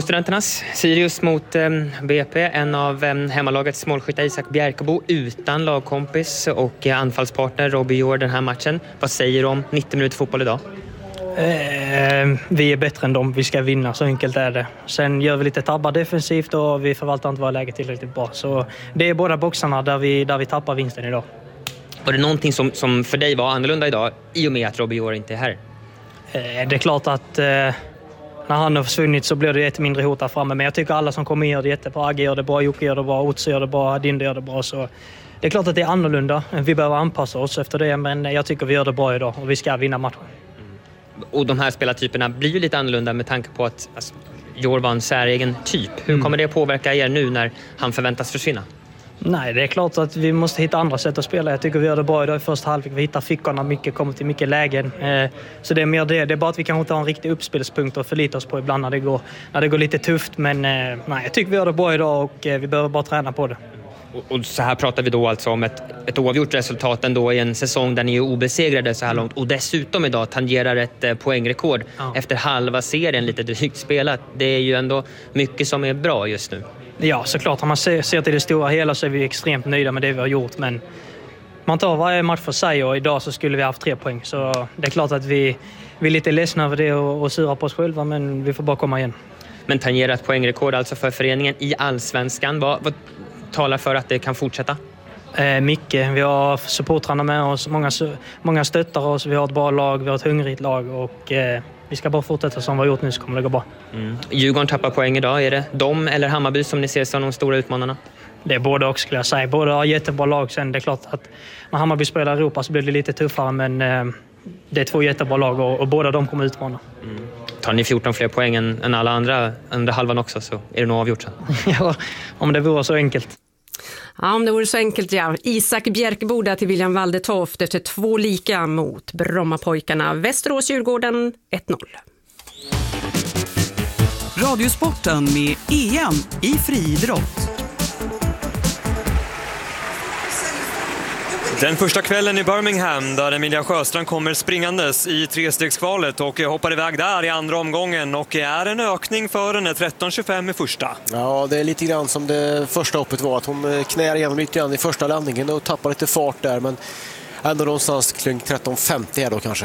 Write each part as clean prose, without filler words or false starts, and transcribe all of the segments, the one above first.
Studenternas Sirius mot BP, en av hemmalagets målskyttar Isak Bjerkebo utan lagkompis och anfallspartner Robbie Jord den här matchen. Vad säger du om 90 minuter fotboll idag? Vi är bättre än dem, vi ska vinna, så enkelt är det. Sen gör vi lite tabbar defensivt och vi förvaltar inte våra läge tillräckligt bra. Så det är båda boxarna där vi tappar vinsten idag. Var det någonting som för dig var annorlunda idag i och med att Robbie Jord inte är här? Det är klart att när han har försvunnit så blir det ett mindre hot där framme. Men jag tycker alla som kommer in gör det jättebra. Agge gör det bra, Jocke gör det bra, Otso gör det bra, Dinde gör det bra. Så det är klart att det är annorlunda. Vi behöver anpassa oss efter det, men jag tycker vi gör det bra idag och vi ska vinna matchen. Och de här spelartyperna blir ju lite annorlunda med tanke på att Jord var en säregen typ. Hur kommer det påverka er nu när han förväntas försvinna? Nej, det är klart att vi måste hitta andra sätt att spela. Jag tycker vi gör det bra idag i första halvlek. Vi hittar fickorna mycket, kommer till mycket lägen. Så det är mer det. Det är bara att vi kanske inte har en riktig uppspelspunkt att förlita oss på ibland när det går lite tufft. Men nej, jag tycker vi gör det bra idag och vi behöver bara träna på det. Och så här pratar vi då alltså om ett oavgjort resultat ändå i en säsong där ni är obesegrade så här långt. Och dessutom idag tangerar ett poängrekord efter halva serien, lite drygt spelat. Det är ju ändå mycket som är bra just nu. Ja, såklart. Om man ser till det stora hela så är vi extremt nöjda med det vi har gjort. Men man tar varje match för sig och idag så skulle vi ha haft 3 poäng. Så det är klart att vi är lite ledsna över det och sura på oss själva, men vi får bara komma igen. Men tangerar ett poängrekord alltså för föreningen i Allsvenskan. Vad talar för att det kan fortsätta? Mycket. Vi har supportrarna med oss, många stöttar oss, vi har ett bra lag, vi har ett hungrigt lag och vi ska bara fortsätta som vi har gjort nu så kommer det gå bra. Djurgården tappar poäng idag. Är det de eller Hammarby som ni ser som de stora utmanarna? Det är både och skulle jag säga. Båda har jättebra lag. Sen det är klart att när Hammarby spelar i Europa så blir det lite tuffare, men det är 2 jättebra lag och båda de kommer utmana. Tar ni 14 fler poäng än alla andra under halvan också så är det nog avgjort sen. Ja, om det vore så enkelt. Ja, om det vore så enkelt, ja. Isak Bjerkebo där till William Waldetoft efter 2 lika mot Brommapojkarna. Västerås-Djurgården 1-0. Radiosporten med EM i friidrott. Den första kvällen i Birmingham där Emilia Sjöstrand kommer springandes i 3-stegskvalet och hoppar iväg där i andra omgången och är en ökning för henne 13.25 i första. Ja, det är lite grann som det första hoppet var, att hon knär igenom lite grann i första landningen och tappar lite fart där, men ändå någonstans kring 13.50 här då kanske.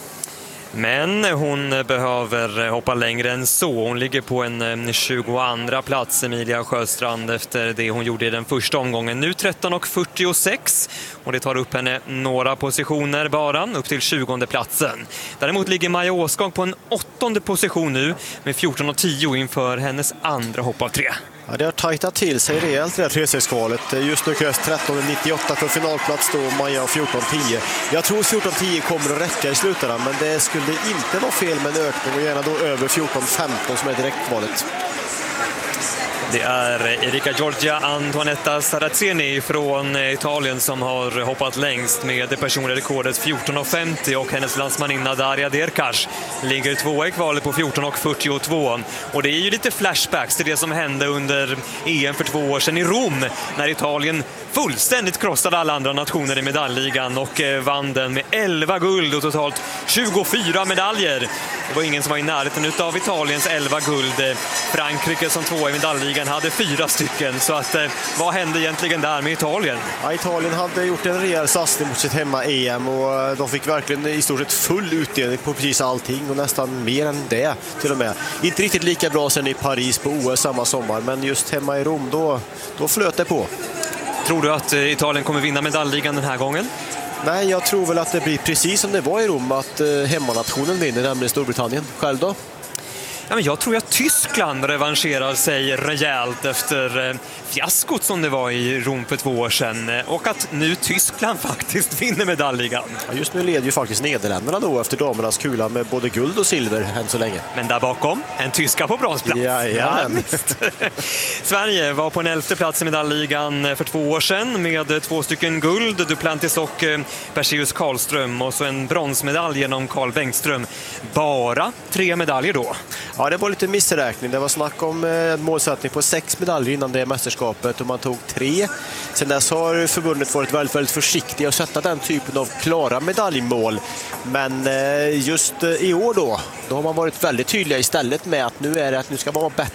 Men hon behöver hoppa längre än så. Hon ligger på en 22:a plats, Emilia Sjöstrand, efter det hon gjorde i den första omgången. Nu 13.46 och det tar upp henne några positioner bara, upp till 20:e platsen. Däremot ligger Maja Åskog på en 8:e position nu med 14.10 inför hennes andra hopp av 3. Ja, det har tajtat till sig rejält det här 3-stegskvalet. Just nu krävs 13.98 för finalplats då, Maja 14.10. Jag tror 14.10 kommer att räcka i slutändan, men det skulle inte vara fel med en ökning och gärna då över 14.15 som är direktkvalet. Det är Erika Giorgia Antoanetta Saraceni från Italien som har hoppat längst med det personliga rekordet 14.50 och hennes landsmaninna Daria Derkash ligger 2 i kvalet på 14.42. Och det är ju lite flashbacks till det som hände under EM för 2 år sedan i Rom när Italien fullständigt krossade alla andra nationer i medaljligan och vann den med 11 guld och totalt 24 medaljer. Det var ingen som var i närheten av Italiens 11 guld. Frankrike som 2 i medaljligan hade 4 stycken. Så att, vad hände egentligen där med Italien? Ja, Italien hade gjort en rejäl satsning mot sitt hemma-EM och de fick verkligen i stort sett full utdelning på precis allting och nästan mer än det till och med. Inte riktigt lika bra sen i Paris på OS samma sommar, men just hemma i Rom då flöt det på. Tror du att Italien kommer vinna medaljligan den här gången? Nej, jag tror väl att det blir precis som det var i Rom, att hemmanationen vinner, nämligen Storbritannien. Själv då? Ja, men jag tror att Tyskland revanscherar sig rejält efter fiaskot som det var i Rom för 2 år sedan. Och att nu Tyskland faktiskt vinner medaljligan. Ja, just nu leder ju faktiskt Nederländerna då efter damernas kula med både guld och silver än så länge. Men där bakom, en tyska på bronsplats. Ja. Sverige var på en 11:e plats i medaljligan för 2 år sedan med 2 stycken guld, Duplantis och Perseus Karlström, och så en bronsmedalj genom Carl Bengtström. Bara 3 medaljer då. Ja, det var lite missräkning. Det var snack om en målsättning på 6 medaljer innan det mästerskapet och man tog 3. Sen dess har förbundet varit väldigt, väldigt försiktiga att sätta den typen av klara medaljmål. Men just i år då har man varit väldigt tydliga istället med att nu ska man vara bättre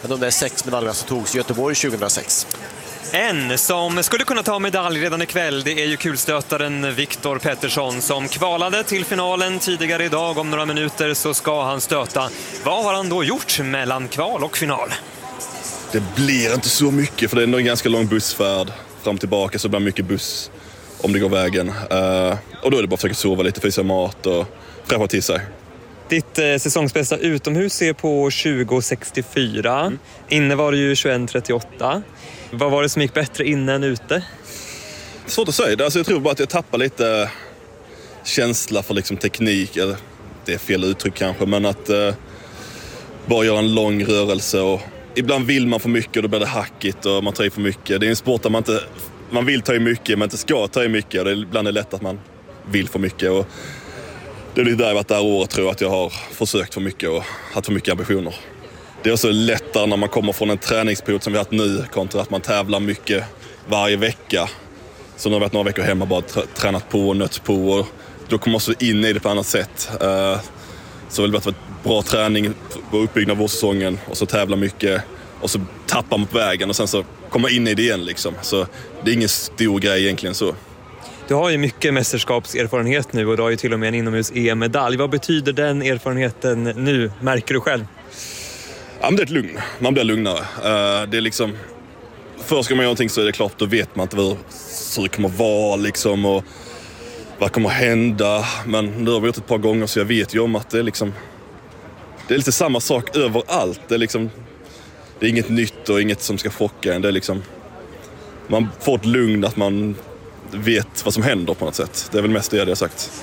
än de där 6 medaljerna som togs i Göteborg 2006. En som skulle kunna ta medalj redan ikväll, det är ju kulstötaren Viktor Pettersson som kvalade till finalen tidigare idag. Om några minuter så ska han stöta. Vad har han då gjort mellan kval och final? Det blir inte så mycket, för det är ändå en ganska lång bussfärd fram och tillbaka, så blir det mycket buss om det går vägen. Och då är det bara att försöka sova lite, få sig mat och fräscha till sig. Ditt säsongsbästa utomhus är på 20.64. Inne var det ju 21.38. Vad var det som gick bättre inne än ute? Svårt att säga. Alltså, jag tror bara att jag tappar lite känsla för liksom teknik. Eller, det är fel uttryck kanske, men att bara göra en lång rörelse. Och ibland vill man för mycket och då blir det hackigt och man tar i för mycket. Det är en sport där man vill ta i mycket men inte ska ta i mycket. Och ibland är det lätt att man vill för mycket. Och det är där jag varit det här året, tror jag, att jag har försökt för mycket och haft för mycket ambitioner. Det är också lättare när man kommer från en träningsperiod som vi har haft nu kontra att man tävlar mycket varje vecka. Så nu har vi varit några veckor hemma och bara tränat på och nött på. Och då kommer man också in i det på annat sätt. Så det har varit bra träning på uppbyggnad av vårsäsongen och så tävla mycket. Och så tappar man på vägen och sen så kommer man in i det igen liksom. Så det är ingen stor grej egentligen så. Du har ju mycket mästerskapserfarenhet nu och du har ju till och med en inomhus-EM-medalj. Vad betyder den erfarenheten nu, märker du själv? Ja, men det är ett lugn. Man blir lugnare. Det är liksom... Först ska man göra någonting så är det klart, då vet man inte hur det kommer vara liksom och vad kommer hända. Men nu har vi gjort ett par gånger så jag vet ju om att det är liksom... Det är lite samma sak överallt. Det är liksom... Det är inget nytt och inget som ska chocka en. Det är liksom... Man får ett lugn att man vet vad som händer på något sätt. Det är väl mest det jag har sagt.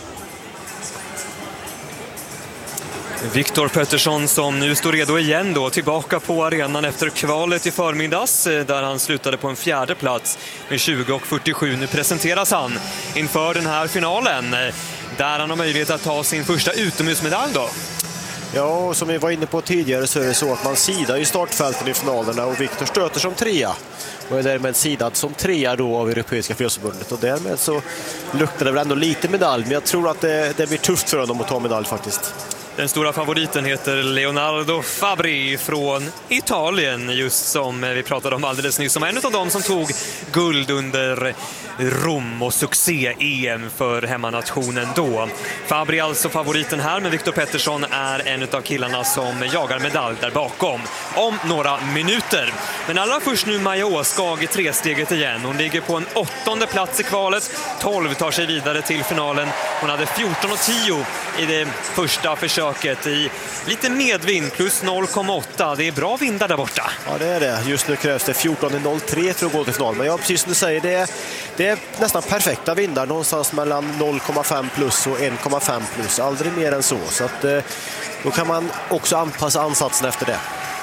Viktor Pettersson som nu står redo igen då, tillbaka på arenan efter kvalet i förmiddags där han slutade på en 4:e plats med 20:47. Nu presenteras han inför den här finalen där han har möjlighet att ta sin första utomhusmedalj då. Ja, som vi var inne på tidigare så är det så att man sidar i startfälten i finalerna och Viktor stöter som 3 och är därmed sidad som 3 då av Europeiska friidrottsförbundet och därmed så luktar det väl ändå lite medalj, men jag tror att det blir tufft för honom att ta medalj faktiskt. Den stora favoriten heter Leonardo Fabri från Italien, just som vi pratade om alldeles nyss, som en av dem som tog guld under Rom och succé-EM för hemmanationen då. Fabri alltså favoriten här, men Viktor Pettersson är en av killarna som jagar medalj där bakom om några minuter. Men allra först nu Maja Åskag i 3-steget igen. Hon ligger på en 8:e plats i kvalet. 12 tar sig vidare till finalen. Hon hade 14:10 i det första försöket i lite medvind, plus 0,8. Det är bra vindar där borta. Ja, det är det. Just nu krävs det 14,03 för att gå till final. Men ja, precis som du säger, det är nästan perfekta vindar. Någonstans mellan 0,5 plus och 1,5 plus. Aldrig mer än så. Så att, då kan man också anpassa ansatsen efter det.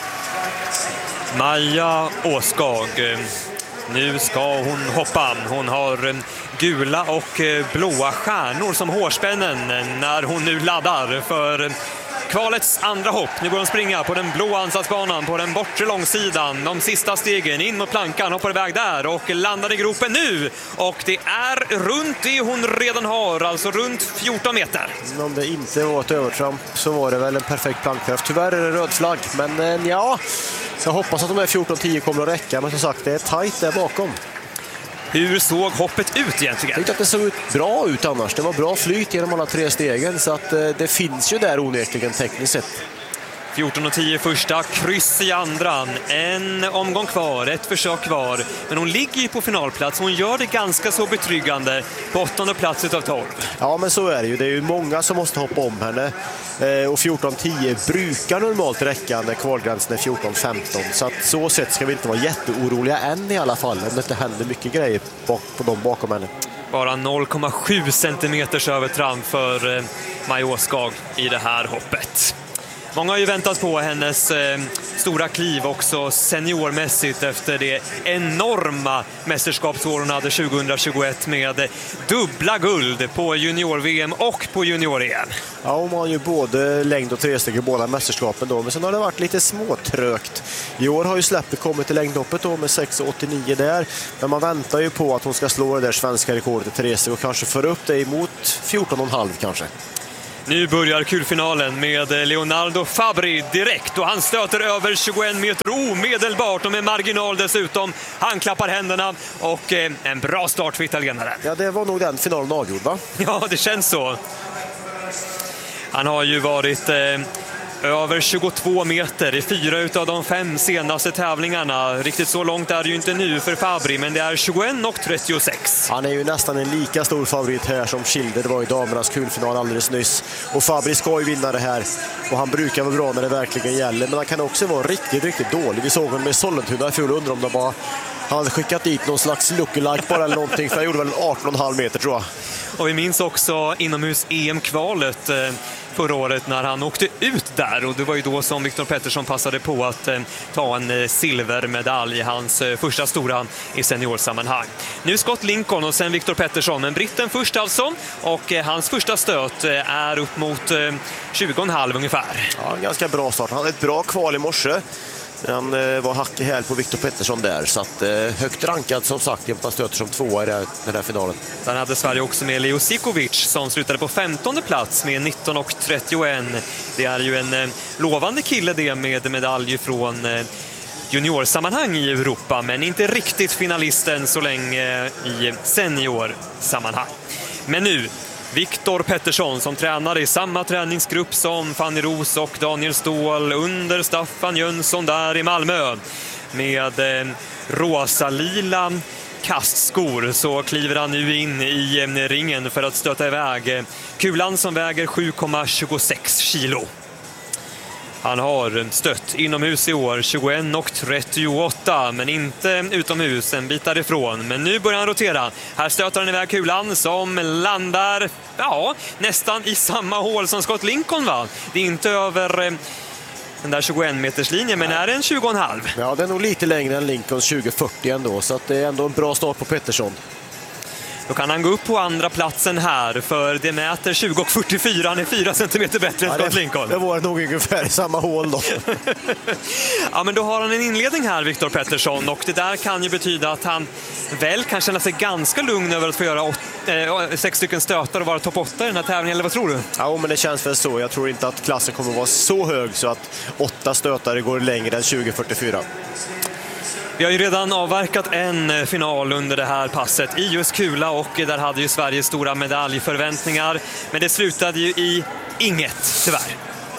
Maja Åskag. Nu ska hon hoppa. Hon har gula och blåa stjärnor som hårspännen när hon nu laddar för kvalets andra hopp. Nu går hon springa på den blå ansatsbanan på den bortre långsidan. De sista stegen in mot plankan, hoppar iväg där och landar i gropen nu. Och det är runt det hon redan har, alltså runt 14 meter. Om det inte var ett övertramp så var det väl en perfekt plankträff. Tyvärr är det röd flagg, men ja, jag hoppas att de här 14,10 kommer att räcka. Men som sagt, det är tajt där bakom. Hur såg hoppet ut egentligen? Jag tyckte att det såg bra ut annars. Det var bra flyt genom alla 3 stegen, så att det finns ju där onekligen tekniskt sett. 14,10 första, kryss i andra. En omgång kvar, ett försök kvar. Men hon ligger ju på finalplats. Hon gör det ganska så betryggande på 8:e plats utav 12. Ja, men så är det ju. Det är ju många som måste hoppa om henne. Och 14,10 brukar normalt räcka när kvalgränsen är 14,15. Så att så sett ska vi inte vara jätteoroliga än i alla fall. Om det inte händer mycket grejer på dem bakom henne. Bara 0,7 centimeters övertramp för Maja Åskag i det här hoppet. Många har ju väntat på hennes stora kliv också seniormässigt efter det enorma mästerskapsår hon hade 2021 med dubbla guld på junior-VM och på junior-EM. Ja, hon har ju både längd och 3-steg i båda mästerskapen då, men sen har det varit lite småtrögt. I år har ju släppet kommit till längdhoppet då med 6,89 där, men man väntar ju på att hon ska slå det där svenska rekordet i 3-steg och kanske föra upp det emot 14,5 kanske. Nu börjar kulfinalen med Leonardo Fabri direkt och han stöter över 21 meter omedelbart och med marginal dessutom. Han klappar händerna och en bra start för italienaren. Ja, det var nog den finalen avgjord, va? Ja, det känns så. Han har ju varit över 22 meter i 4 av de 5 senaste tävlingarna. Riktigt så långt är det ju inte nu för Fabri, men det är 21,36. Han är ju nästan en lika stor favorit här som Schilder. Det var i damernas kulfinal alldeles nyss. Och Fabri ska ju vinna det här. Och han brukar vara bra när det verkligen gäller. Men han kan också vara riktigt dålig. Vi såg honom med Sollentuna i fjol, undrar om det var... Han hade skickat dit någon slags lookalike bara eller någonting, för jag gjorde väl 18,5 meter tror jag. Och vi minns också inomhus EM-kvalet förra året när han åkte ut där, och det var ju då som Viktor Pettersson passade på att ta en silvermedalj, hans första stora i seniorsammanhang. Nu Scott Lincoln och sen Viktor Pettersson, men britten först alltså, och hans första stöt är upp mot 20,5 ungefär. Ja, ganska bra start. Han hade ett bra kval i morse. Han var hack i häl på Viktor Pettersson där, så att högt rankad som sagt, jämnt stöter som 2 i den här finalen. Sen hade Sverige också med Leo Sikovic som slutade på 15:e plats med 19,31. Det är ju en lovande kille det med medalj från juniorsammanhang i Europa, men inte riktigt finalisten så länge i seniorsammanhang. Men nu Viktor Pettersson som tränar i samma träningsgrupp som Fanny Ros och Daniel Ståhl under Staffan Jönsson där i Malmö. Med rosa-lila kastskor så kliver han nu in i ringen för att stöta iväg kulan som väger 7,26 kilo. Han har stött inomhus i år 21,38, men inte utomhus en bit därifrån. Men nu börjar han rotera. Här stöter han iväg kulan som landar nästan i samma hål som Scott Lincoln, va? Det är inte över den där 21-meterslinjen, men är det en 20,5? Ja, det är nog lite längre än Lincolns 20,40 ändå, så att det är ändå en bra start på Pettersson. Då kan han gå upp på andra platsen här, för det mäter 20,44. Han är 4 centimeter bättre än Scott Lincoln. Det var nog ungefär i samma hål då. Ja, men då har han en inledning här, Viktor Pettersson, och det där kan ju betyda att han väl kan känna sig ganska lugn över att få göra 6 stycken stötar och vara topp 8 i den här tävlingen, eller vad tror du? Ja, men det känns väl så. Jag tror inte att klassen kommer att vara så hög så att 8 stötare går längre än 20,44. Vi har ju redan avverkat en final under det här passet i just kula, och där hade ju Sverige stora medaljförväntningar. Men det slutade ju i inget, tyvärr.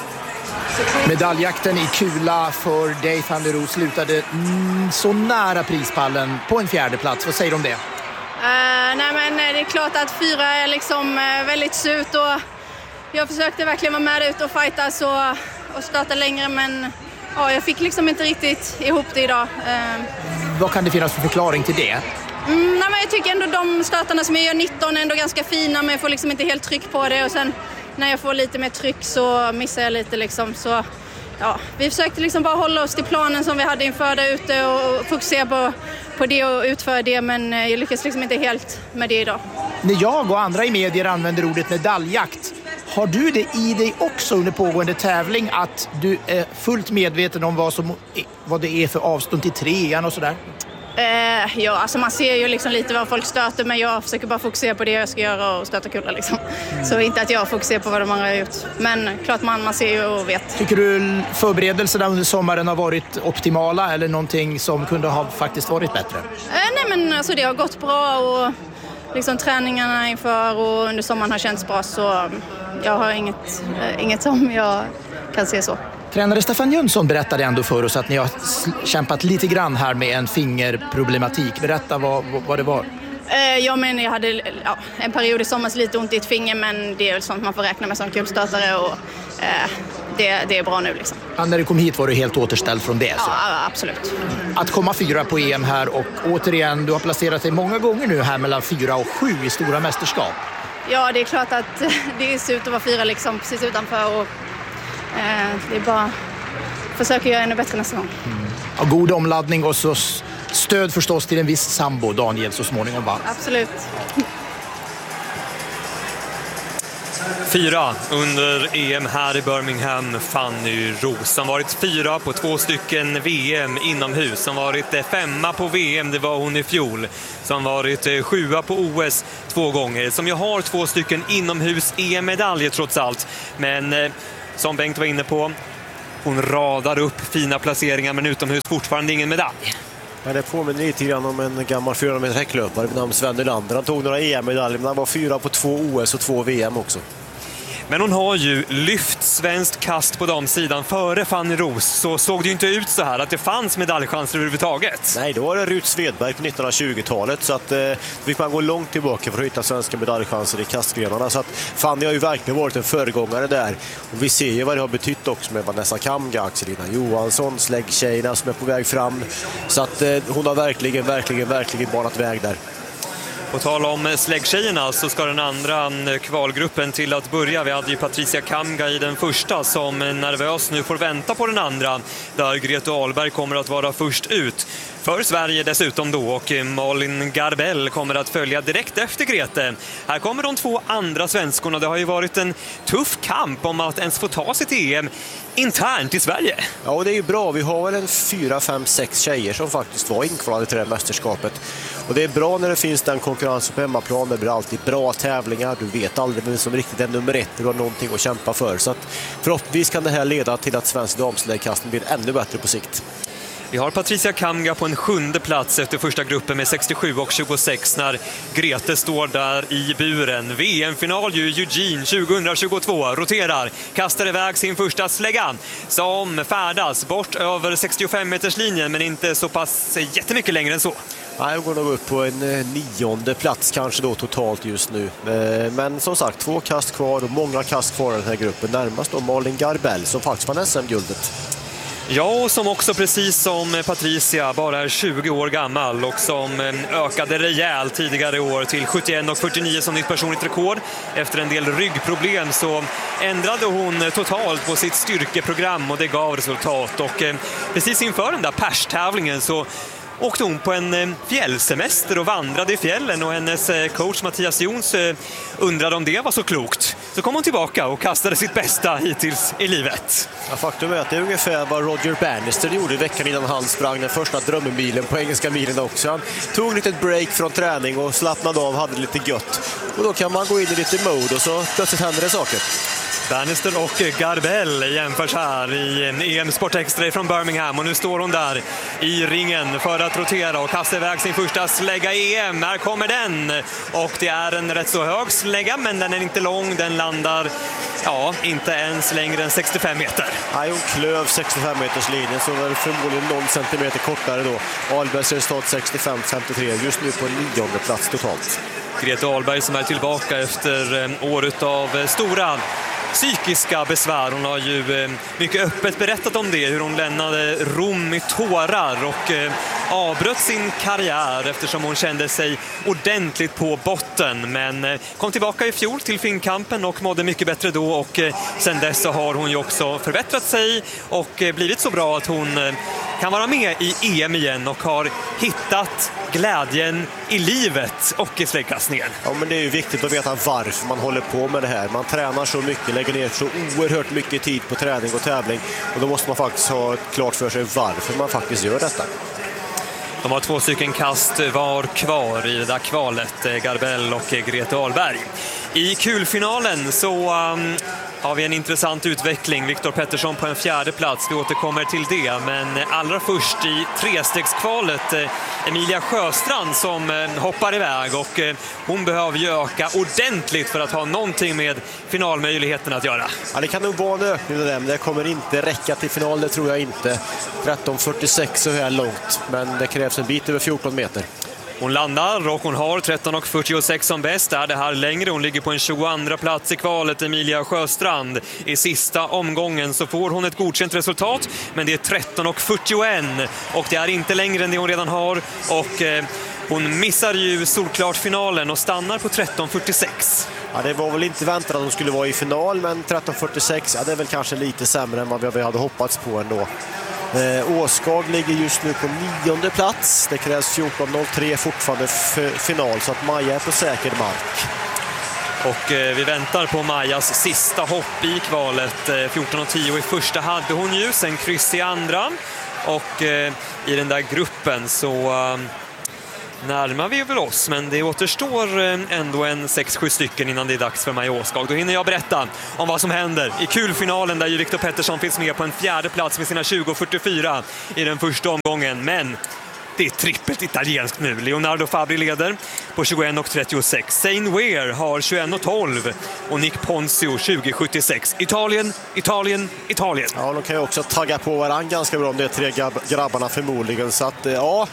Medaljjakten i kula för Dave van der Rohe slutade så nära prispallen på en 4:e plats. Vad säger du om det? Nej, men det är klart att 4 är liksom väldigt surt, och jag försökte verkligen vara med ut och fightas och starta längre, men jag fick liksom inte riktigt ihop det idag. Vad kan det finnas för förklaring till det? Nej, men jag tycker ändå de startarna som jag gör 19 är ändå ganska fina, men jag får liksom inte helt tryck på det, och sen när jag får lite mer tryck så missar jag lite liksom. Så vi försökte liksom bara hålla oss till planen som vi hade inför där ute och fokusera på det och utföra det, men jag lyckas liksom inte helt med det idag. När jag och andra i medier använder ordet medaljjakt, har du det i dig också under pågående tävling, att du är fullt medveten om vad det är för avstånd till 3:an och sådär? Alltså man ser ju liksom lite vad folk stöter, men jag försöker bara fokusera på det jag ska göra och stöta kula liksom. Så inte att jag fokuserar på vad de andra har gjort. Men klart man ser ju och vet. Tycker du förberedelserna under sommaren har varit optimala, eller någonting som kunde ha faktiskt varit bättre? Nej, men alltså det har gått bra, och liksom träningarna inför och under sommaren har känts bra, så jag har inget som jag kan se så. Tränare Staffan Jönsson berättade ändå för oss att ni har kämpat lite grann här med en fingerproblematik. Berätta vad det var. Men jag hade en period i sommars lite ont i ett finger, men det är väl sånt man får räkna med som kulstötare, och det är bra nu liksom. Ja, när du kom hit var du helt återställd från det? Så. Ja, absolut. Att komma 4 på EM här, och återigen, du har placerat dig många gånger nu här mellan 4 och 7 i stora mästerskap. Ja, det är klart att det är surt att vara 4 liksom precis utanför, och det är bara försöka göra ännu bättre nästa gång. Ja, god omladdning och så stöd förstås till en viss sambo, Daniel, så småningom, va? Absolut. 4 under EM här i Birmingham, Fanny Roos, som varit 4 på 2 stycken VM inomhus, som varit 5 på VM, det var hon i fjol, som varit 7 på OS 2 gånger, som ju har 2 stycken inomhus EM-medaljer trots allt. Men som Bengt var inne på, hon radar upp fina placeringar, men utomhus fortfarande ingen medalj. Ja, det påminner lite grann om en gammal 400 meter häcklöpare vid namn Sven Nylander. Han tog några EM-medaljer, men han var 4 på 2 OS och 2 VM också. Men hon har ju lyft svenskt kast på damsidan. Före Fanny Roos så såg det ju inte ut så här att det fanns medaljchanser överhuvudtaget. Nej, då var det Rut Svedberg på 1920-talet, så att fick man gå långt tillbaka för att hitta svenska medaljchanser i kastgrenarna. Så att Fanny har ju verkligen varit en föregångare där. Och vi ser ju vad det har betytt också med Vanessa Kamga, Axelina Johansson, släggtjejerna som är på väg fram. Så att hon har verkligen banat väg där. På tal om släggtjejerna så ska den andra kvalgruppen till att börja. Vi hade ju Patricia Kamga i den första som nervös nu får vänta på den andra, där Grete Ahlberg kommer att vara först ut för Sverige dessutom då, och Malin Garbell kommer att följa direkt efter Grete. Här kommer de 2 andra svenskorna. Det har ju varit en tuff kamp om att ens få ta sig till EM internt i Sverige. Ja, och det är ju bra. Vi har väl en 4, 5, 6 tjejer som faktiskt var inkvalade till det här mästerskapet. Och det är bra när det finns den konkurrensen på hemmaplan. Det blir alltid bra tävlingar. Du vet aldrig vem som riktigt är nummer 1. Du har någonting att kämpa för. Så att förhoppningsvis kan det här leda till att svensk damsläggkastning blir ännu bättre på sikt. Vi har Patricia Kamga på en 7:e plats efter första gruppen med 67 och 26 när Grete står där i buren. VM-final ju Eugene 2022, roterar, kastar iväg sin första slägga som färdas bort över 65-meterslinjen, men inte så pass jättemycket längre än så. Nej, jag går nog upp på en 9:e plats kanske då totalt just nu. Men som sagt, 2 kast kvar och många kast kvar i den här gruppen. Närmast då Malin Garbell som faktiskt vann SM-guldet. Ja, och som också precis som Patricia bara är 20 år gammal och som ökade rejält tidigare år till 71 och 49 som nytt personligt rekord. Efter en del ryggproblem så ändrade hon totalt på sitt styrkeprogram och det gav resultat. Och precis inför den där perstävlingen så åkte hon på en fjällsemester och vandrade i fjällen, och hennes coach Mattias Jons undrade om det var så klokt. Så kom hon tillbaka och kastade sitt bästa hittills i livet. Ja, faktum är att det är ungefär vad Roger Bannister gjorde veckan innan han sprang den första drömmilen på engelska milen också. Han tog ett litet break från träning och slappnade av, hade lite gött. Och då kan man gå in i lite mode och så plötsligt händer det saker. Bannister och Garbell jämförs här i EM Sport Extra från Birmingham, och nu står hon där i ringen för att rotera och kasta iväg sin första slägga i EM. Här kommer den, och det är en rätt så hög slägga, men den är inte lång, den landar inte ens längre än 65 meter. Nej, hon klöv 65 meters linjen, så var det förmodligen någon centimeter kortare då. Ahlbergs resultat 65-53, just nu på 9:e plats totalt. Grete Ahlberg som är tillbaka efter året av stora psykiska besvär. Hon har ju mycket öppet berättat om det, hur hon lämnade Rom i tårar och avbröt sin karriär eftersom hon kände sig ordentligt på botten, men kom tillbaka i fjol till finkampen och mådde mycket bättre då, och sen dess så har hon ju också förbättrat sig och blivit så bra att hon kan vara med i EM igen och har hittat glädjen i livet och i släggkastningen. Ja, men det är ju viktigt att veta varför man håller på med det här. Man tränar så mycket, lägger ner så oerhört mycket tid på träning och tävling, och då måste man faktiskt ha klart för sig varför man faktiskt gör detta. De har 2 stycken kast var kvar i det där kvalet, Garbell och Grete Ahlberg. I kulfinalen så har vi en intressant utveckling. Viktor Pettersson på en 4:e plats. Vi återkommer till det. Men allra först i 3-stegskvalet Emilia Sjöstrand som hoppar iväg. Och hon behöver ju öka ordentligt för att ha någonting med finalmöjligheten att göra. Ja, det kan nog vara en ökning där, men det kommer inte räcka till final, det tror jag inte. 13.46 så här långt, men det krävs en bit över 14 meter. Hon landar och hon har 13.46 som bäst. Är det här längre? Hon ligger på en 22:a plats i kvalet, Emilia Sjöstrand. I sista omgången så får hon ett godkänt resultat, men det är 13.41 och det är inte längre än det hon redan har. Och hon missar ju solklart finalen och stannar på 13.46. Ja, det var väl inte väntat att hon skulle vara i final, men 13.46, ja, det är väl kanske lite sämre än vad vi hade hoppats på ändå. Åskag ligger just nu på 9:e plats. Det krävs 14.03 fortfarande för final, så att Maja är på säker mark. Och vi väntar på Majas sista hopp i kvalet. 14.10 i första hade hon ju, sen kryss i andra. Och i den där gruppen så närmar vi väl oss, men det återstår ändå en 6-7 stycken innan det är dags för Maja Åskog. Då hinner jag berätta om vad som händer i kulfinalen, där ju Viktor Pettersson finns med på en fjärde plats med sina 20.44 i den första omgången. Men det är trippelt italienskt nu. Leonardo Fabri leder på 21.36. Zane Weir har 21.12 och Nick Ponzio 20.76. Italien, Italien, Italien. Ja, de kan ju också tagga på varandra ganska bra om det är tre grabbarna förmodligen. Så att ja,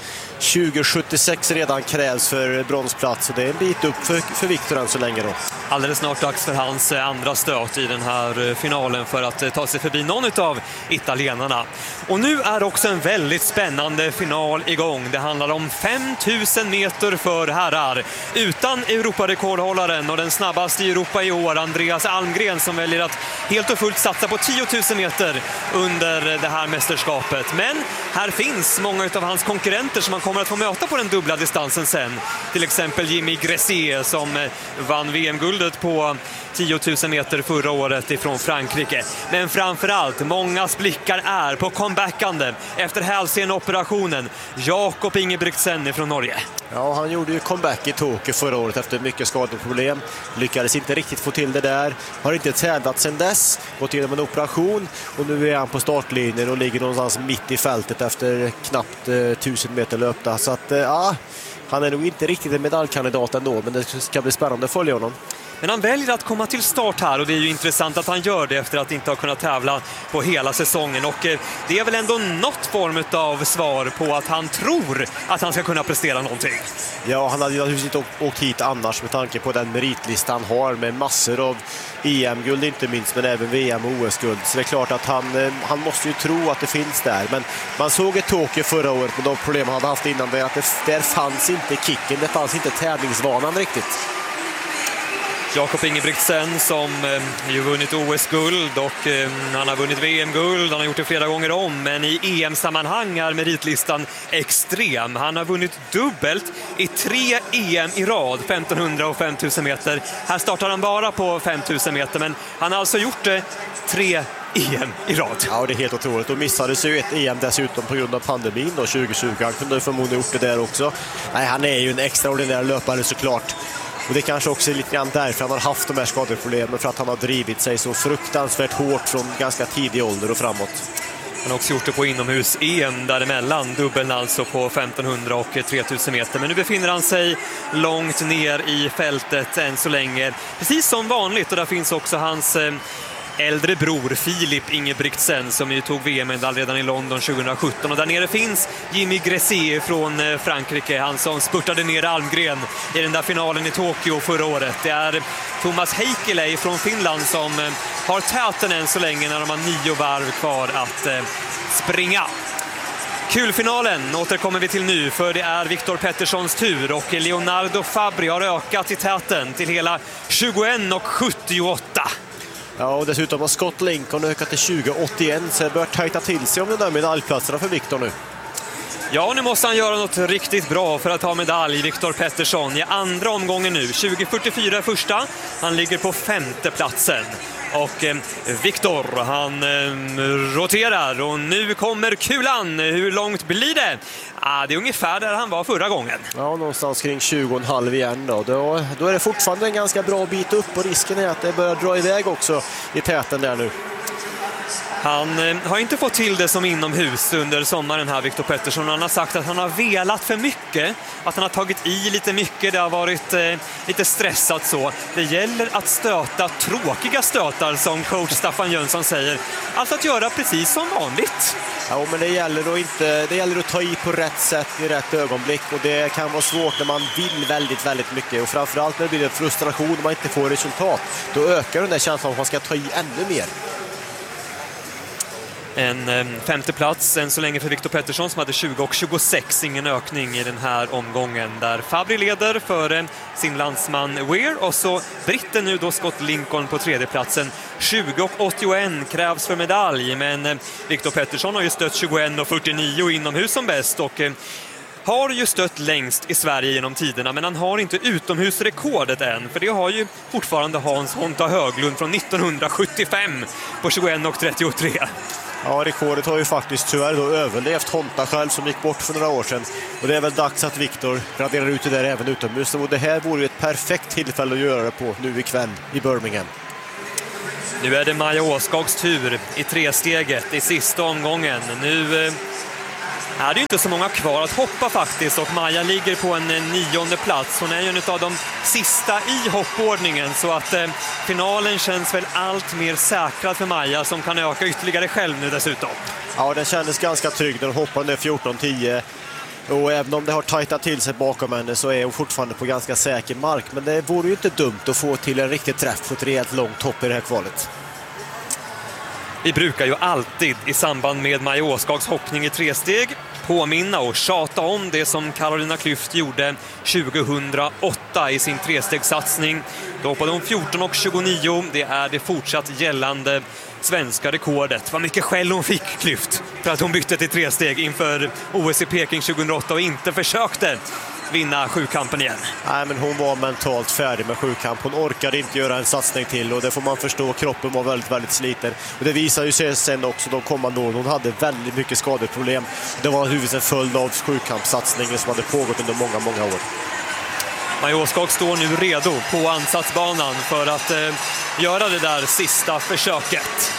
20.76 redan krävs för bronsplats, och det är en bit upp för Viktor än så länge då. Alldeles snart dags för hans andra stöt i den här finalen för att ta sig förbi någon av italienarna. Och nu är också en väldigt spännande final igång. Det handlar om 5000 meter för herrar. Utan Europarekordhållaren och den snabbaste i Europa i år, Andreas Almgren, som väljer att helt och fullt satsa på 10 000 meter under det här mästerskapet. Men här finns många av hans konkurrenter som man kommer att få möta på den dubbla distansen sen. Till exempel Jimmy Gressier som vann VM-guldet på 10 000 meter förra året ifrån Frankrike. Men framförallt, mångas blickar är på comebackande efter hälsenoperationen Jakob Ingebrigtsen från Norge. Ja, han gjorde ju comeback i Tokyo förra året efter mycket skadeproblem. Lyckades inte riktigt få till det där. Har inte tävlat sedan dess. Gått igenom en operation. Och nu är han på startlinjen och ligger någonstans mitt i fältet efter knappt 1000 meter löpta. Så att ja, han är nog inte riktigt en medaljkandidat ändå. Men det ska bli spännande att följa honom. Men han väljer att komma till start här, och det är ju intressant att han gör det efter att inte ha kunnat tävla på hela säsongen. Och det är väl ändå något form av svar på att han tror att han ska kunna prestera någonting. Ja, han hade ju naturligtvis inte åkt hit annars med tanke på den meritlista han har med massor av EM-guld inte minst, men även VM- och OS-guld. Så det är klart att han måste ju tro att det finns där. Men man såg ett Tokyo förra året med de problem han hade haft innan, det att där fanns inte kicken, det fanns inte tävlingsvanan riktigt. Jakob Ingebrigtsen som ju vunnit OS-guld och han har vunnit VM-guld, han har gjort det flera gånger om, men i EM-sammanhang är meritlistan extrem. Han har vunnit dubbelt i 3 EM i rad, 1500 och 5000 meter. Här startar han bara på 5000 meter, men han har alltså gjort det 3 EM i rad. Ja, det är helt otroligt. Och missades ju ett EM dessutom på grund av pandemin då, 2020. Han kunde förmodligen gjort det där också. Nej, han är ju en extraordinär löpare såklart. Och det kanske också är lite grann därför han har haft de här skadeproblemen, för att han har drivit sig så fruktansvärt hårt från ganska tidig ålder och framåt. Han har också gjort det på inomhus-EM däremellan, dubbeln alltså på 1500 och 3000 meter. Men nu befinner han sig långt ner i fältet än så länge. Precis som vanligt, och där finns också hans äldre bror Filip Ingebrigtsen som ju tog VM-medalj redan i London 2017. Och där nere finns Jimmy Gressier från Frankrike, han som spurtade ner Almgren i den där finalen i Tokyo förra året. Det är Thomas Heikkilä från Finland som har täten än så länge när de har 9 varv kvar att springa. Kulfinalen återkommer vi till nu, för det är Viktor Petterssons tur och Leonardo Fabri har ökat i täten till hela 21,78. Ja, och dessutom har Scott Lincoln ökat till 20,81, så det börjar tajta till sig om de där medaljplatserna för Viktor nu. Ja, nu måste han göra något riktigt bra för att ha medalj, Viktor Pettersson, i andra omgången nu. 20.44 första, han ligger på 5:e platsen. Och Viktor, han roterar och nu kommer kulan. Hur långt blir det? Det är ungefär där han var förra gången. Ja, någonstans kring 20,5 igen då. Då är det fortfarande en ganska bra bit upp, och risken är att det börjar dra iväg också i täten där nu. Han har inte fått till det som inomhus under sommaren här, Viktor Pettersson. Han har sagt att han har velat för mycket, att han har tagit i lite mycket, det har varit lite stressat så. Det gäller att stöta tråkiga stötar, som coach Staffan Jönsson säger. Alltså att göra precis som vanligt. Ja, men det gäller att ta i på rätt sätt i rätt ögonblick, och det kan vara svårt när man vill väldigt, väldigt mycket, och framförallt när det blir en frustration om man inte får resultat. Då ökar den där känslan att man ska ta i ännu mer. En 5:e plats än så länge för Viktor Pettersson som hade 20,26. Ingen ökning i den här omgången, där Fabri leder för sin landsman Weir, och så britten nu då Scott Lincoln på 3:e platsen. 20,81 krävs för medalj, men Viktor Pettersson har ju stött 21,49 inomhus som bäst, och har ju stött längst i Sverige genom tiderna, men han har inte utomhusrekordet än, för det har ju fortfarande Hans Honta Höglund från 1975 på 21,33. Ja, rekordet har ju faktiskt tyvärr då överlevt Honta själv som gick bort för några år sedan. Och det är väl dags att Viktor raderar ut det där även utomhus. Och det här vore ju ett perfekt tillfälle att göra det på nu ikväll i Birmingham. Nu är det Maja Åskags tur i tresteget i sista omgången. Nu är det ju inte så många kvar att hoppa faktiskt, och Maja ligger på en 9:e plats. Hon är ju en av de sista i hoppordningen, så att finalen känns väl allt mer säkrad för Maja, som kan öka ytterligare själv nu dessutom. Ja, den kändes ganska trygg när hon hoppade ner 14:10. Och även om det har tajtat till sig bakom henne så är hon fortfarande på ganska säker mark. Men det vore ju inte dumt att få till en riktig träff på ett rejält långt hopp i det här kvalet. Vi brukar ju alltid i samband med Maja Åskags hoppning i tresteg påminna och tjata om det som Carolina Klüft gjorde 2008 i sin trestegssatsning. Då hoppade hon 14,29. Det är det fortsatt gällande svenska rekordet. Vad mycket skäll hon fick, Klüft, för att hon bytte till tresteg inför OS i Peking 2008 och inte försökte vinna sjukampen igen. Nej, men hon var mentalt färdig med sjukamp. Hon orkade inte göra en satsning till, och det får man förstå. Kroppen var väldigt, väldigt sliten. Och det visar ju sig sen också de kommande åren. Hon hade väldigt mycket skadeproblem. Det var huvudsakligen en följd av sjukampssatsningen som hade pågått under många, många år. Maja Åskag står nu redo på ansatsbanan för att göra det där sista försöket.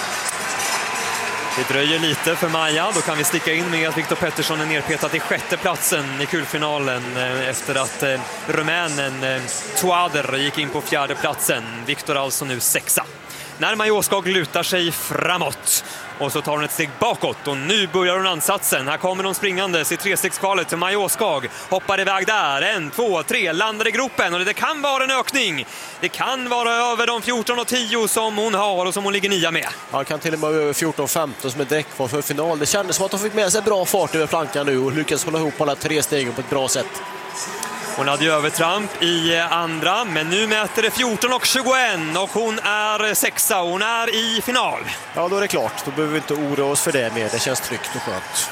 Det dröjer lite för Maja. Då kan vi sticka in med att Viktor Pettersson är nerpetad till 6:e platsen i kulfinalen efter att rumänen Toader gick in på 4:e platsen. Viktor alltså nu 6:a. När Maja Åskag lutar sig framåt och så tar hon ett steg bakåt, och nu börjar hon ansatsen. Här kommer hon springandes i trestegskvalet till Maja Åskag. Hoppar iväg där, 1, 2, 3, landar i gropen, och det kan vara en ökning. Det kan vara över de 14,10 som hon har och som hon ligger 9 med. Ja, kan till och med över 14,15 som är direkt kvar för final. Det kändes som att hon fick med sig bra fart över plankan nu och lyckas hålla ihop alla 3 stegen på ett bra sätt. Hon hade ju övertramp i andra, men nu mäter det 14,21 och hon är 6:a. Hon är i final. Ja, då är det klart. Då behöver vi inte oroa oss för det mer. Det känns tryggt och skönt.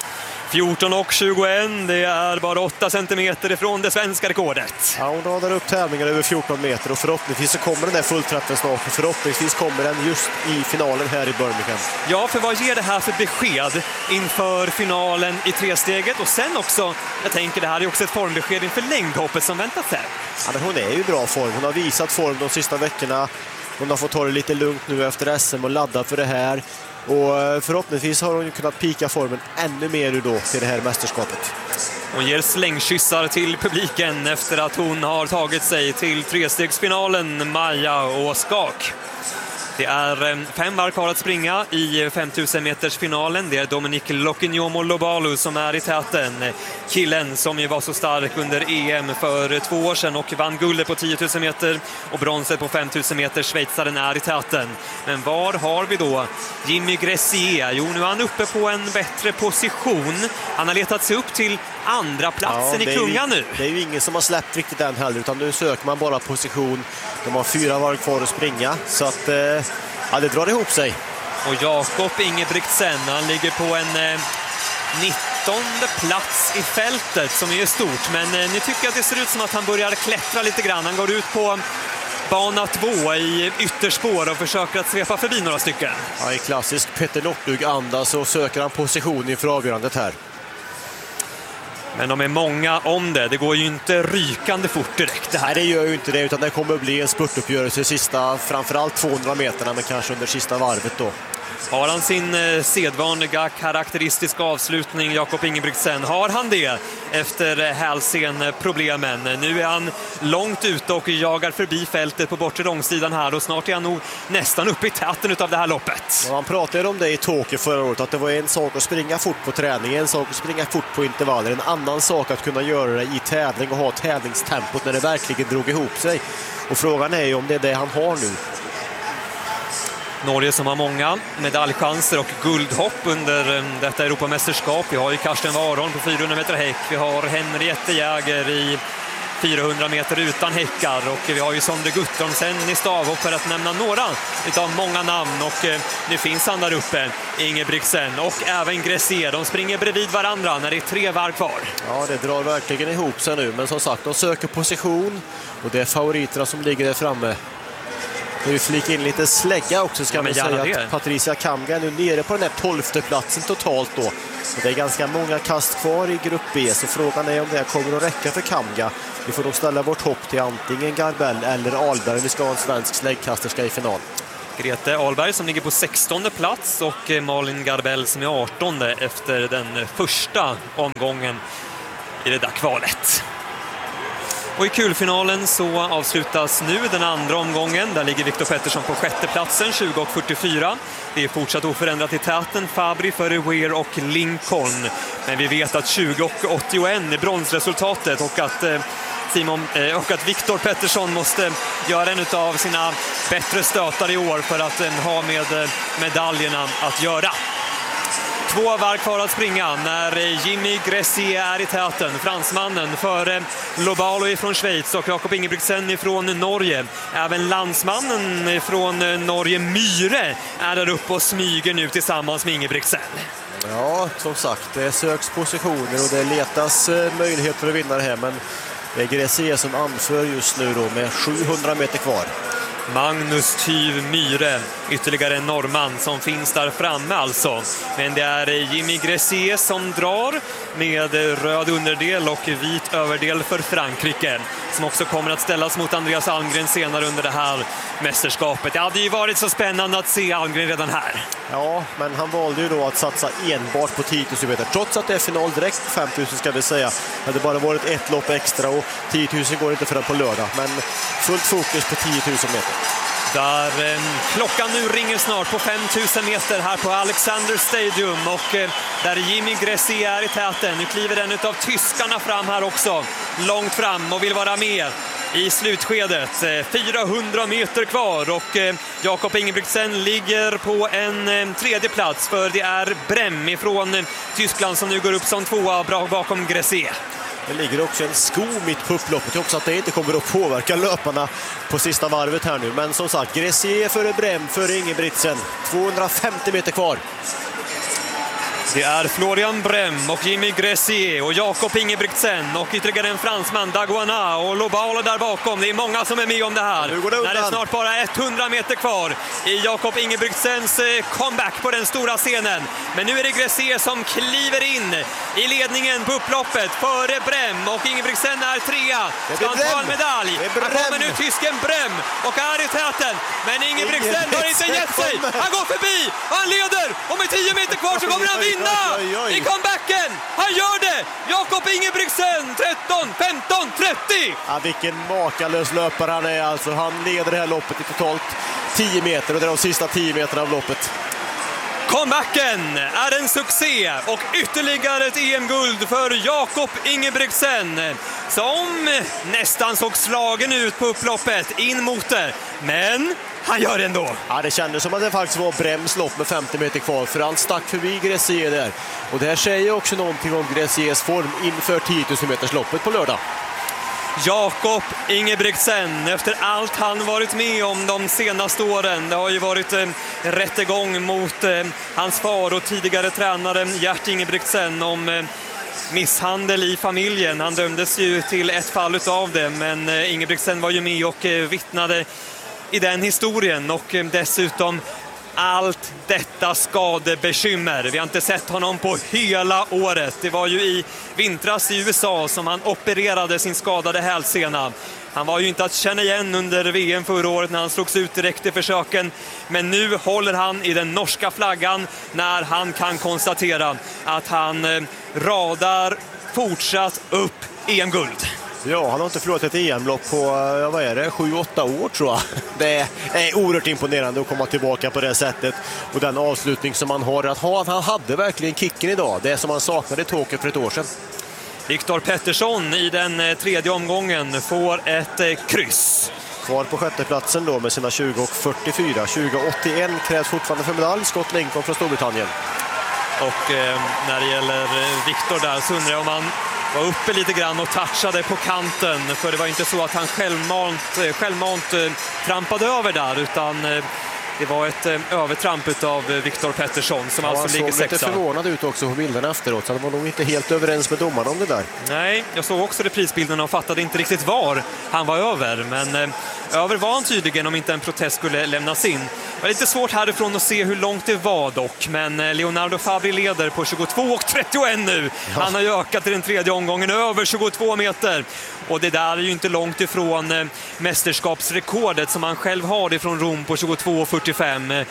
14,21, det är bara 8 centimeter ifrån det svenska rekordet. Ja, hon radar upp tävlingar över 14 meter och förhoppningsvis så kommer den där fullträffen snart, och förhoppningsvis kommer den just i finalen här i Birmingham. Ja, för vad ger det här för besked inför finalen i tresteget? Och sen också, jag tänker det här är också ett formbesked inför längdhoppet som väntas här. Ja, men hon är ju i bra form. Hon har visat form de sista veckorna. Hon har fått ta det lite lugnt nu efter SM och ladda för det här. Och förhoppningsvis har hon ju kunnat pika formen ännu mer nu då till det här mästerskapet. Hon ger slängkyssar till publiken efter att hon har tagit sig till trestegsfinalen, Maja Åskag. Det är 5 varv kvar att springa i 5000 meters finalen. Det är Dominic Lokinyomo Lobalu som är i täten. Killen som ju var så stark under EM för 2 år sedan och vann guldet på 10 000 meter och bronset på 5000 meter. Schweizaren är i täten. Men var har vi då Jimmy Gressier? Jo, nu är han uppe på en bättre position. Han har letat sig upp till andra platsen i klungan nu. Det är ju ingen som har släppt riktigt än heller, utan nu söker man bara position. De har 4 varv kvar att springa, så att ja, det drar ihop sig. Och Jakob Ingebrigtsen, han ligger på en 19:e plats i fältet som är stort. Men ni tycker att det ser ut som att han börjar klättra lite grann. Han går ut på bana 2 i ytterspår och försöker att svepa förbi några stycken. Ja, i klassisk Petter Northug-anda så söker han position inför avgörandet här. Men de är många om det. Det går ju inte rykande fort direkt. Nej, det gör ju inte det, utan det kommer att bli en spurtuppgörelse sista, framförallt 200 meterna, men kanske under sista varvet då. Har han sin sedvanliga karaktäristiska avslutning, Jakob Ingebrigtsen? Har han det efter hälsenproblemen? Nu är han långt ute och jagar förbi fältet på bortre långsidan här, och snart är han nog nästan uppe i täten av det här loppet. Ja, man pratade om det i Tokyo förra året, att det var en sak att springa fort på träning, en sak att springa fort på intervaller, en annan sak att kunna göra det i tävling och ha tävlingstempot när det verkligen drog ihop sig. Och frågan är ju om det är det han har nu. Norge som har många medaljchanser och guldhopp under detta Europamästerskap. Vi har ju Karsten Warholm på 400 meter häck. Vi har Henriette Jäger i 400 meter utan häckar, och vi har ju Sondre Guttormsen i stavhopp för att nämna några utav många namn, och nu finns han där uppe, Ingebrigtsen och även Gressier. De springer bredvid varandra när det är 3 varv kvar. Ja, det drar verkligen ihop sig nu, men som sagt, de söker position och det är favoriterna som ligger där framme. Nu flika in lite slägga också, ska man säga att Patricia Kamga är nu nere på den här 12:e platsen totalt då. Och det är ganska många kast kvar i grupp B, så frågan är om det här kommer att räcka för Kamga. Vi får nog ställa vårt hopp till antingen Garbell eller Ahlberg. Vi ska ha en svensk släggkasterska i final. Grete Ahlberg som ligger på 16:e plats och Malin Garbell som är 18:e efter den första omgången i det där kvalet. Och i kulfinalen så avslutas nu den andra omgången. Där ligger Viktor Pettersson på 6:e platsen, 20:44. Det är fortsatt oförändrat i täten. Fabri före Weir och Lincoln. Men vi vet att 20:81 är bronsresultatet, och att Viktor Pettersson måste göra en av sina bättre stötar i år för att ha med medaljerna att göra. 2 varv kvar att springa när Jimmy Gressier är i täten. Fransmannen för Lobalo från Schweiz och Jakob Ingebrigtsen från Norge. Även landsmannen från Norge, Myhre, är där uppe och smyger nu tillsammans med Ingebrigtsen. Ja, som sagt, det söks positioner och det letas möjlighet för att vinna det här, men det är Gressier som anför just nu då med 700 meter kvar. Magnus Tyv Myhre, ytterligare en norrman som finns där framme alltså. Men det är Jimmy Gressier som drar med röd underdel och vit överdel för Frankrike, som också kommer att ställas mot Andreas Almgren senare under det här mästerskapet. Det hade ju varit så spännande att se Almgren redan här. Ja, men han valde ju då att satsa enbart på 10 000 meter. Trots att det är final direkt 5 000 ska vi säga. Det hade bara varit ett lopp extra och 10 000 går inte förrän på lördag. Men fullt fokus på 10 000 meter. Där klockan nu ringer snart på 5 000 meter här på Alexander Stadium, och där Jimmy Gressier är i täten. Nu kliver den utav tyskarna fram här också, långt fram, och vill vara med i slutskedet. 400 meter kvar, och Jakob Ingebrigtsen ligger på en 3:e plats, för det är Brem ifrån Tyskland som nu går upp som 2:a bakom Gressier. Det ligger också en sko mitt på upploppet, också att det inte kommer att påverka löparna på sista varvet här nu. Men som sagt, Gressier före Brem, före Ingebrigtsen. 250 meter kvar. Det är Florian Brem och Jimmy Gressier och Jakob Ingebrigtsen och ytterligare en fransman, Daguana och Lobalo där bakom. Det är många som är med om det här. När det är snart bara 100 meter kvar i Jakob Ingebrigtsens comeback på den stora scenen. Men nu är det Gressier som kliver in i ledningen på upploppet före Brem, och Ingebrigtsen är 3:a. Ska han ta en medalj? Han kommer nu tysken Brem och är i täten. Men Ingebrigtsen har inte gett sig. Han går förbi. Han leder. Och med 10 meter kvar så kommer han vinna i comebacken. Han gör det. Jakob Ingebrigtsen 13, 15, 30. Ja, vilken makalös löpare han är alltså. Han leder det här loppet i totalt 10 meter, och det är de sista 10 meterna av loppet. Comebacken är en succé, och ytterligare ett EM-guld för Jakob Ingebrigtsen, som nästan såg slagen ut på upploppet in mot det. Men han gör det ändå. Ja, det kändes som att det faktiskt var Brems lopp med 50 meter kvar, för han stack förbi Gressier där. Och det här säger också någonting om Gressiers form inför 10 000 meters loppet på lördag. Jakob Ingebrigtsen, efter allt han varit med om de senaste åren. Det har ju varit rättegång mot hans far och tidigare tränare Gert Ingebrigtsen om misshandel i familjen. Han dömdes ju till ett fall utav det, men Ingebrigtsen var ju med och vittnade i den historien, och dessutom allt detta skadebekymmer. Vi har inte sett honom på hela året. Det var ju i vintras i USA som han opererade sin skadade hälsena. Han var ju inte att känna igen under VM förra året när han slogs ut direkt i försöken. Men nu håller han i den norska flaggan när han kan konstatera att han radar fortsatt upp EM-guld. Ja, han har inte förlorat ett EM-lopp på 7-8 år tror jag. Det är oerhört imponerande att komma tillbaka på det sättet. Och den avslutning som han har att ha, han hade verkligen kicken idag. Det som han saknade i Tokyo för ett år sedan. Viktor Pettersson i den tredje omgången får ett kryss. Kvar på 6:e platsen då med sina 20:44. 20:81 krävs fortfarande för medalj. Scott Lincoln från Storbritannien. Och när det gäller Viktor där så undrar jag om han var uppe lite grann och touchade på kanten. För det var inte så att han självmant trampade över där, utan det var ett övertramp av Viktor Pettersson som alltså ligger sexa. Han såg lite förvånad ut också på bilden efteråt, så han var nog inte helt överens med domarna om det där. Nej, jag såg också reprisbilden och fattade inte riktigt var han var över. Men över var han tydligen om inte en protest skulle lämnas in. Det var lite svårt härifrån att se hur långt det var dock. Men Leonardo Fabri leder på 22,31 nu. Ja. Han har ju ökat i den tredje omgången över 22 meter. Och det där är ju inte långt ifrån mästerskapsrekordet som han själv har ifrån Rom på 22,45.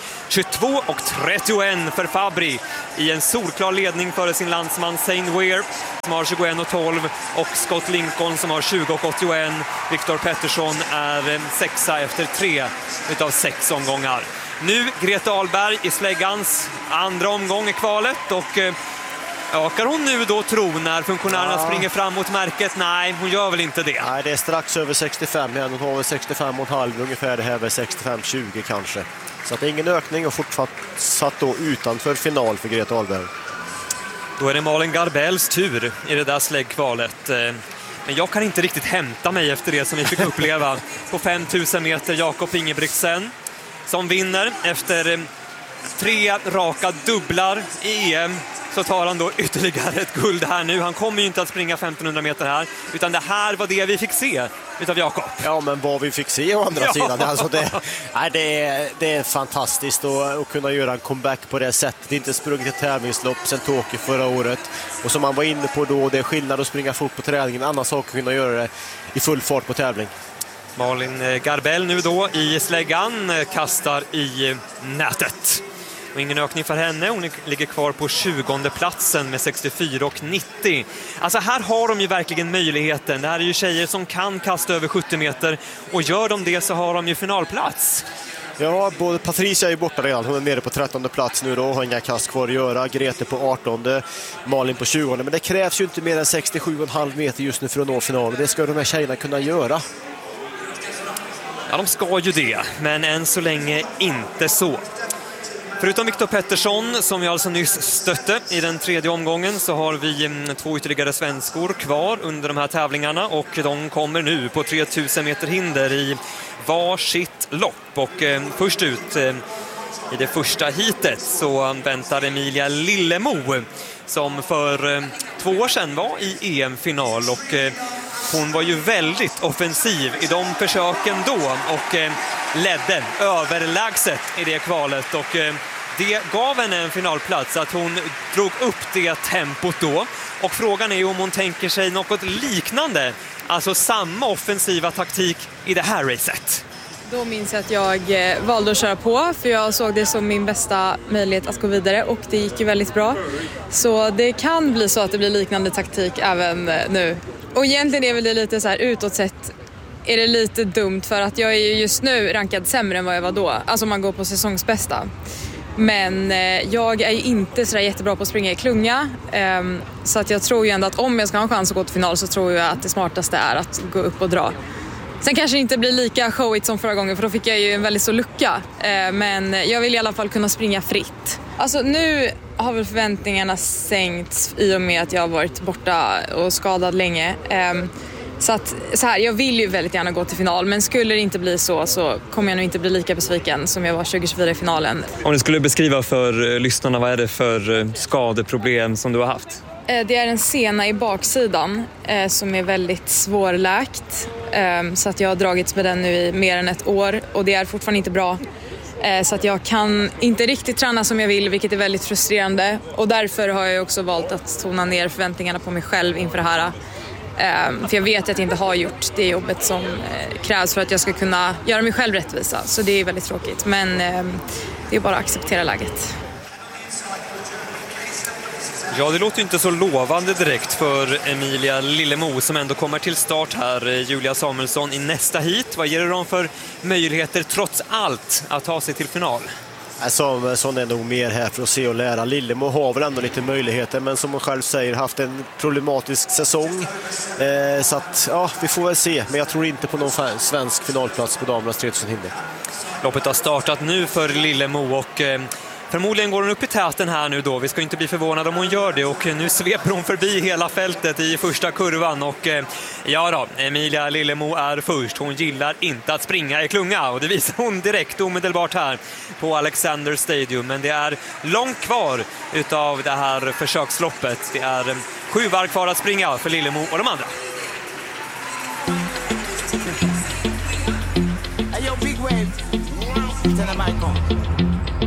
22,31 för Fabri i en solklar ledning före sin landsman Saint Weir som har 21,12 och Scott Lincoln som har 20,81. Viktor Pettersson är sexa efter 3 utav 6 omgångar. Nu Greta Ahlberg i släggans andra omgång i kvalet och ökar hon nu då tro när funktionärerna springer fram mot märket? Nej, hon gör väl inte det. Nej, det är strax över 65. Hon har väl 65,5 ungefär, det här är 65,20 kanske. Så att det är ingen ökning och fortsatt då utanför final för Greta Ahlberg. Då är det Malin Garbells tur i det där släggkvalet. Men jag kan inte riktigt hämta mig efter det som vi fick uppleva på 5000 meter. Jakob Ingebrigtsen som vinner efter 3 raka dubblar i EM. Så tar han då ytterligare ett guld här nu. Han kommer ju inte att springa 1500 meter här, utan det här var det vi fick se utav Jakob. Ja, men vad vi fick se å andra sidan. Alltså det är fantastiskt att kunna göra en comeback på det sättet. Inte sprungit ett tävlingslopp sedan Tokyo förra året. Och som man var inne på då, det är skillnad att springa fort på träningen. Annars saker kunna göra det i full fart på tävling. Malin Garbell nu då i släggan kastar i nätet. Och ingen ökning för henne, hon ligger kvar på 20:e platsen med 64,90. Alltså här har de ju verkligen möjligheten. Det här är ju tjejer som kan kasta över 70 meter och gör de det så har de ju finalplats. Ja, både Patricia är borta redan, hon är nere på 13:e plats nu då och har inga kast kvar att göra. Grete på 18:e, Malin på 20:e, men det krävs ju inte mer än 67,5 meter just nu för att nå finalen. Det ska de här tjejerna kunna göra. Ja, de ska ju det, men än så länge inte så. Förutom Viktor Pettersson som jag alltså nyss stötte i den tredje omgången så har vi 2 ytterligare svenskor kvar under de här tävlingarna och de kommer nu på 3000 meter hinder i varsitt lopp. Och först ut i det första hitet så väntar Emilia Lillemo som för 2 år sedan var i EM-final och hon var ju väldigt offensiv i de försöken då och ledde överlägset i det kvalet och det gav henne en finalplats att hon drog upp det tempot då och frågan är om hon tänker sig något liknande, alltså samma offensiva taktik i det här racet. Då minns jag att jag valde att köra på för jag såg det som min bästa möjlighet att gå vidare och det gick ju väldigt bra. Så det kan bli så att det blir liknande taktik även nu. Och egentligen är väl det lite så här utåt sett är det lite dumt för att jag är ju just nu rankad sämre än vad jag var då. Alltså man går på säsongsbästa. Men jag är ju inte så jättebra på att springa i klunga. Så att jag tror ju ändå att om jag ska ha en chans att gå till final så tror jag att det smartaste är att gå upp och dra. Sen kanske det inte blir lika showigt som förra gången för då fick jag ju en väldigt så lucka. Men jag vill i alla fall kunna springa fritt. Alltså nu har väl förväntningarna sänkts i och med att jag har varit borta och skadad länge. Så att så här, jag vill ju väldigt gärna gå till final men skulle det inte bli så kommer jag nog inte bli lika besviken som jag var 2024 i finalen. Om du skulle beskriva för lyssnarna, vad är det för skadeproblem som du har haft? Det är en sena i baksidan som är väldigt svårläkt. Så att jag har dragits med den nu i mer än 1 år och det är fortfarande inte bra. Så att jag kan inte riktigt träna som jag vill, vilket är väldigt frustrerande. Och därför har jag också valt att tona ner förväntningarna på mig själv inför det här. För jag vet att jag inte har gjort det jobbet som krävs för att jag ska kunna göra mig själv rättvisa. Så det är väldigt tråkigt. Men det är bara att acceptera läget. Ja, det låter inte så lovande direkt för Emilia Lillemo som ändå kommer till start här. Julia Samuelsson i nästa hit. Vad ger det dem för möjligheter trots allt att ta sig till final? Samuelsson är nog mer här för att se och lära. Lillemo har väl ändå lite möjligheter men som hon själv säger haft en problematisk säsong. Så att ja, vi får väl se. Men jag tror inte på någon svensk finalplats på damernas 3000 hinder. Loppet har startat nu för Lillemo och Förmodligen går hon upp i täten här nu då. Vi ska inte bli förvånade om hon gör det. Och nu sveper hon förbi hela fältet i första kurvan. Och ja då, Emilia Lillemo är först. Hon gillar inte att springa i klunga. Och det visar hon direkt omedelbart här på Alexander Stadium. Men det är långt kvar utav det här försöksloppet. Det är 7 varv kvar att springa för Lillemo och de andra. Hey, yo, big wave. Tell them I come.